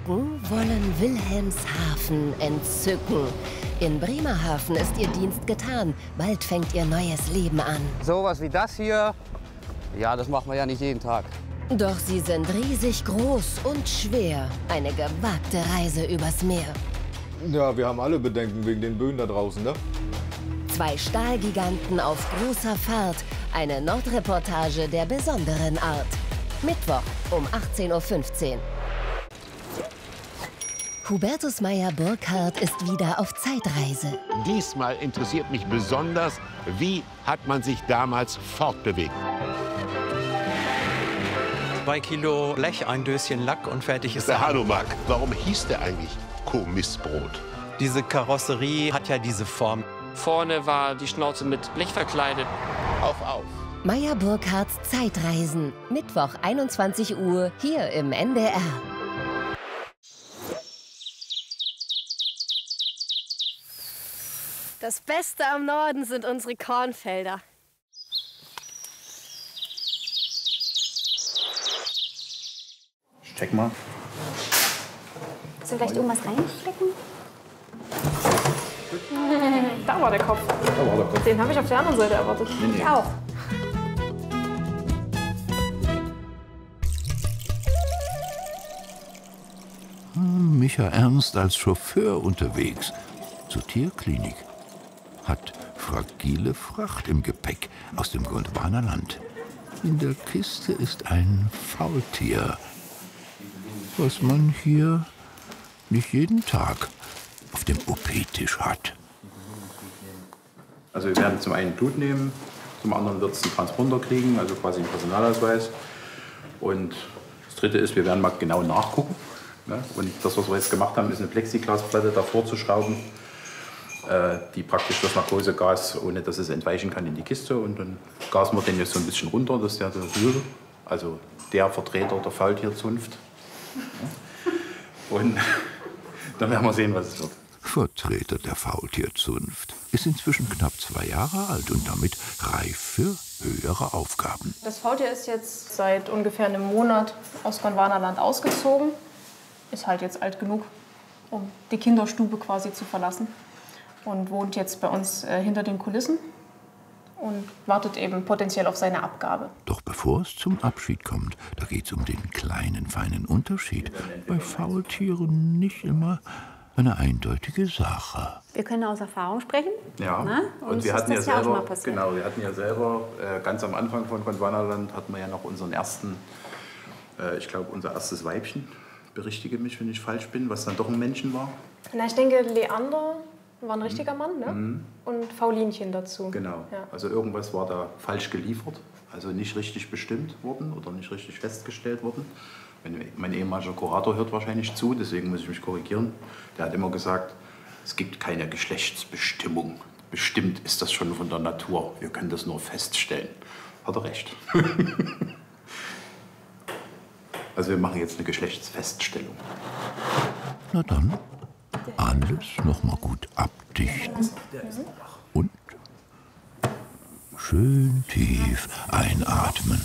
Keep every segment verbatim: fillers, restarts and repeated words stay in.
Franken wollen Wilhelmshaven entzücken. In Bremerhaven ist ihr Dienst getan. Bald fängt ihr neues Leben an. Sowas wie das hier, ja, das machen wir ja nicht jeden Tag. Doch sie sind riesig groß und schwer. Eine gewagte Reise übers Meer. Ja, wir haben alle Bedenken wegen den Böen da draußen, ne? Zwei Stahlgiganten auf großer Fahrt. Eine Nordreportage der besonderen Art. Mittwoch um achtzehn Uhr fünfzehn. Hubertus Meyer-Burkhardt ist wieder auf Zeitreise. Diesmal interessiert mich besonders, wie hat man sich damals fortbewegt. Zwei Kilo Blech, ein Döschen Lack und fertig ist Der Hanomag, warum hieß der eigentlich Kommissbrot? Diese Karosserie hat ja diese Form. Vorne war die Schnauze mit Blech verkleidet. Auf, auf. Meyer-Burkhardts Zeitreisen. Mittwoch einundzwanzig Uhr hier im N D R. Das Beste am Norden sind unsere Kornfelder. Check mal. Soll vielleicht irgendwas reinstecken? Da war der Kopf. Da war der Kopf. Den habe ich auf der anderen Seite erwartet. Nee, nee. Ich auch. Micha Ernst als Chauffeur unterwegs zur Tierklinik. Hat fragile Fracht im Gepäck aus dem Gondwanaland. In der Kiste ist ein Faultier, was man hier nicht jeden Tag auf dem O P-Tisch hat. Also wir werden zum einen Blut nehmen, zum anderen wird es einen Transponder kriegen, also quasi einen Personalausweis. Und das Dritte ist, wir werden mal genau nachgucken. Ne? Und das, was wir jetzt gemacht haben, ist eine Plexiglasplatte davor zu schrauben, äh, die praktisch das Narkosegas, ohne dass es entweichen kann, in die Kiste. Und dann gasen wir den jetzt so ein bisschen runter, dass der, also der Vertreter der Faultierzunft. Und dann werden wir sehen, was es wird. Vertreter der Faultierzunft ist inzwischen knapp zwei Jahre alt und damit reif für höhere Aufgaben. Das Faultier ist jetzt seit ungefähr einem Monat aus Gondwanaland ausgezogen. Ist halt jetzt alt genug, um die Kinderstube quasi zu verlassen. Und wohnt jetzt bei uns äh, hinter den Kulissen und wartet eben potenziell auf seine Abgabe. Doch bevor es zum Abschied kommt, da geht es um den kleinen, feinen Unterschied. Bei Faultieren nicht immer eine eindeutige Sache. Wir können aus Erfahrung sprechen. Ja, Na? und Uns wir hatten ist das ja ja auch schon selber, mal passiert. genau, wir hatten ja selber äh, ganz am Anfang von Gondwanaland hatten wir ja noch unseren ersten, äh, ich glaube unser erstes Weibchen. Berichtige mich, wenn ich falsch bin, was dann doch ein Männchen war. Na, ich denke, Leander war ein richtiger Mann, ne? Mhm. Und Faulinchen dazu. Genau, Ja. also irgendwas war da falsch geliefert, also nicht richtig bestimmt worden oder nicht richtig festgestellt worden. Mein ehemaliger Kurator hört wahrscheinlich zu, deswegen muss ich mich korrigieren. Der hat immer gesagt, es gibt keine Geschlechtsbestimmung. Bestimmt ist das schon von der Natur. Wir können das nur feststellen. Hat er recht. Also wir machen jetzt eine Geschlechtsfeststellung. Na dann, alles noch mal gut abdichten und schön tief einatmen.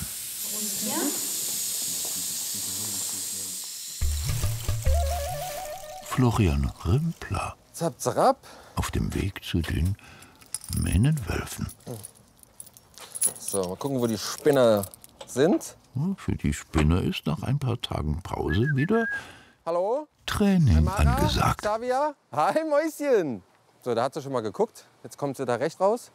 Florian Rimpler Zap, zap. auf dem Weg zu den Männenwölfen. So, mal gucken, wo die Spinner sind. Für die Spinner ist nach ein paar Tagen Pause wieder Hallo? Training Mara? angesagt. Xavier? Hi, Mäuschen. So, da hat sie schon mal geguckt. Jetzt kommt sie da recht raus.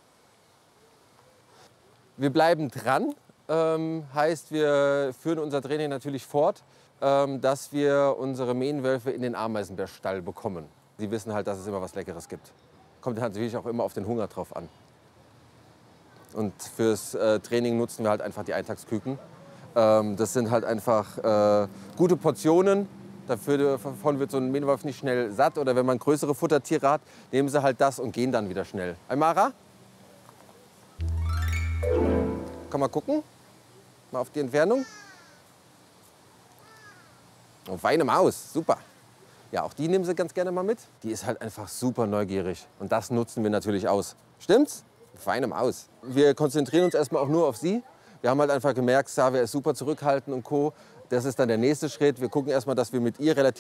Wir bleiben dran. Ähm, heißt, wir führen unser Training natürlich fort, ähm, dass wir unsere Mähnenwölfe in den Ameisenbärstall bekommen. Sie wissen halt, dass es immer was Leckeres gibt. Kommt natürlich auch immer auf den Hunger drauf an. Und fürs äh, Training nutzen wir halt einfach die Eintagsküken. Ähm, das sind halt einfach äh, gute Portionen. Dafür, davon wird so ein Mähnenwolf nicht schnell satt. Oder wenn man größere Futtertiere hat, nehmen sie halt das und gehen dann wieder schnell. Aymara? Kann mal gucken. Mal auf die Entfernung. Oh, feine Maus, super. Ja, auch die nehmen sie ganz gerne mal mit. Die ist halt einfach super neugierig. Und das nutzen wir natürlich aus. Stimmt's? Feine Maus. Wir konzentrieren uns erstmal auch nur auf sie. Wir haben halt einfach gemerkt, Xavier ist super zurückhaltend und Co. Das ist dann der nächste Schritt. Wir gucken erstmal, dass wir mit ihr relativ